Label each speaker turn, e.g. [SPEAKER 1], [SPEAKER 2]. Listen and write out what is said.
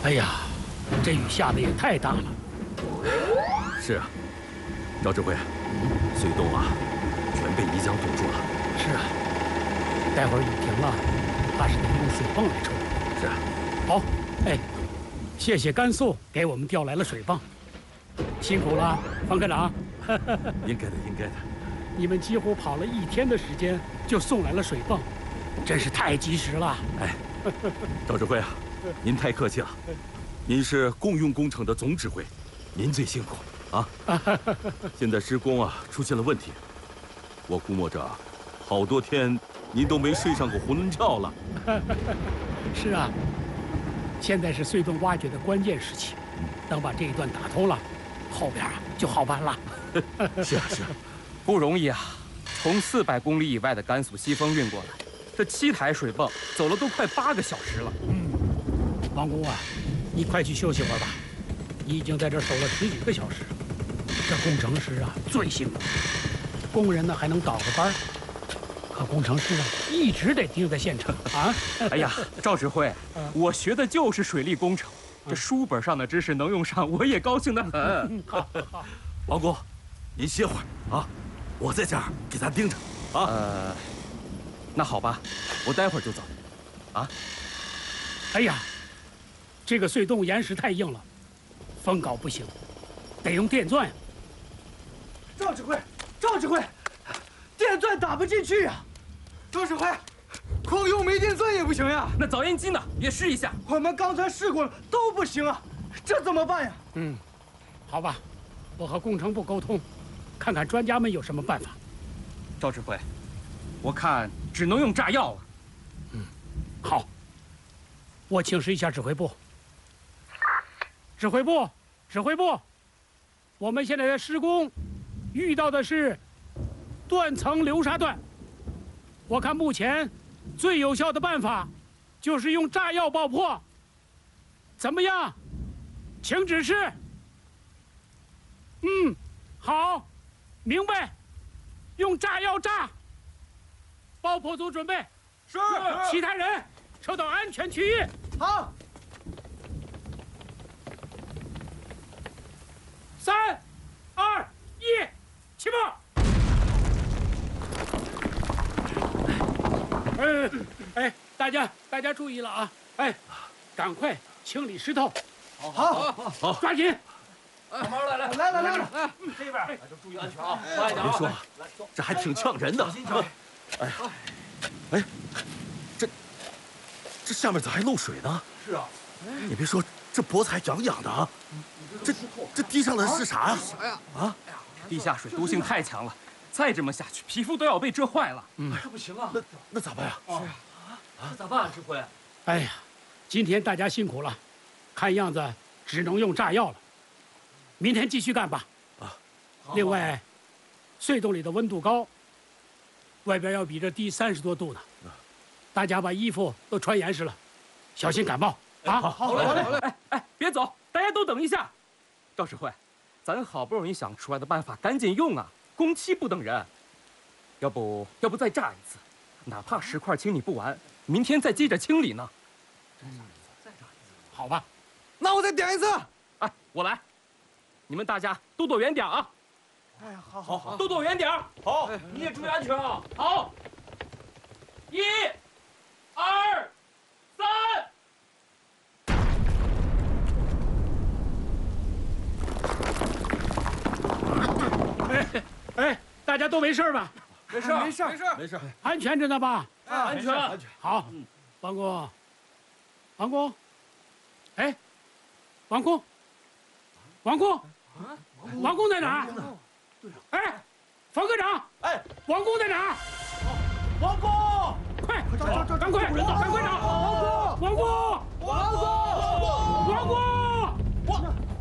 [SPEAKER 1] 哎呀，这雨下的也太大了。
[SPEAKER 2] 是啊，赵指挥，隧洞啊，全被泥浆堵住了。
[SPEAKER 1] 是啊，待会儿雨停了，怕是得用水泵来抽。
[SPEAKER 2] 是啊。
[SPEAKER 1] 好，哎，谢谢甘肃给我们调来了水泵，辛苦了，方科长。
[SPEAKER 2] 应该的，应该的。
[SPEAKER 1] 你们几乎跑了1天的时间就送来了水泵，真是太及时了。
[SPEAKER 2] 哎，赵指挥啊，您太客气了。您是共用工程的总指挥，您最辛苦啊。现在施工啊出现了问题，我估摸着好多天您都没睡上过囫囵觉了。
[SPEAKER 1] 是啊，现在是隧洞挖掘的关键时期，等把这一段打通了，后边啊就好办了。
[SPEAKER 2] 是啊，是啊。
[SPEAKER 3] 不容易啊！从400公里以外的甘肃西峰运过来，这7台水泵走了都快8个小时了。
[SPEAKER 1] 王工啊，你快去休息会儿吧，你已经在这儿守了10几个小时。这工程师啊最辛苦，工人呢还能倒个班，可工程师啊一直得盯在现场啊。
[SPEAKER 3] 哎呀，赵指挥，我学的就是水利工程，这书本上的知识能用上，我也高兴得很。
[SPEAKER 1] 好，
[SPEAKER 2] 王工，您歇会儿啊。我在这儿给咱盯着啊。
[SPEAKER 3] 那好吧，我待会儿就走。啊？
[SPEAKER 1] 哎呀，这个隧洞岩石太硬了，封镐不行，得用电钻呀。
[SPEAKER 4] 赵指挥，赵指挥，电钻打不进去呀！赵指挥，光用煤电钻也不行呀。
[SPEAKER 3] 那早烟机呢？也试一下。
[SPEAKER 4] 我们刚才试过了，都不行啊，这怎么办呀？
[SPEAKER 1] 好吧，我和工程部沟通。看看专家们有什么办法。
[SPEAKER 3] 赵指挥，我看只能用炸药了。
[SPEAKER 1] 好，我请示一下指挥部。指挥部，我们现在在施工，遇到的是断层流沙段。我看目前最有效的办法就是用炸药爆破。怎么样？请指示。好。明白，用炸药炸。爆破组准备。
[SPEAKER 4] 是。
[SPEAKER 1] 其他人撤到安全区域。
[SPEAKER 4] 好。
[SPEAKER 1] 3、2、1，起步。大家注意了啊！哎，赶快清理石头。
[SPEAKER 4] 好，
[SPEAKER 1] 抓紧。
[SPEAKER 4] 慢慢来，这边就注意安全啊，慢一点啊。
[SPEAKER 2] 别说，这还挺呛人的。哎，这下面咋还漏水呢？
[SPEAKER 4] 是啊，
[SPEAKER 2] 你别说，这脖子还痒痒的啊。这滴上的是啥呀？
[SPEAKER 4] 啥呀？
[SPEAKER 2] 啊，
[SPEAKER 3] 地下水毒性太强了，再这么下去，皮肤都要被蛰坏了。
[SPEAKER 4] 这不行啊。
[SPEAKER 2] 那咋办呀？
[SPEAKER 4] 这咋办啊，指挥？
[SPEAKER 1] 哎呀，今天大家辛苦了，看样子只能用炸药了。明天继续干吧。另外，隧洞里的温度高，外边要比这低30多度呢。大家把衣服都穿严实了，小心感冒啊！
[SPEAKER 4] 好嘞。
[SPEAKER 3] 哎，别走，大家都等一下。赵指挥，咱好不容易想出来的办法，赶紧用啊！工期不等人。要不再炸一次，哪怕石块清理不完，明天再接着清理呢。
[SPEAKER 1] 好吧，
[SPEAKER 4] 那我再点一次。
[SPEAKER 3] 哎，我来。你们大家都躲远点啊！
[SPEAKER 4] 哎呀，好，
[SPEAKER 3] 都躲远点。
[SPEAKER 4] 好，你也注意安全啊。
[SPEAKER 3] 好，1、2、
[SPEAKER 1] 3。哎，大家都没事吧？
[SPEAKER 4] 没事，
[SPEAKER 1] 安全着呢吧？
[SPEAKER 4] 安全。
[SPEAKER 1] 好，王工，哎，王工在哪儿？哎，冯科长，
[SPEAKER 4] 哎，
[SPEAKER 1] 王工在哪儿？
[SPEAKER 4] 王工，
[SPEAKER 1] 快，赶快找！王工！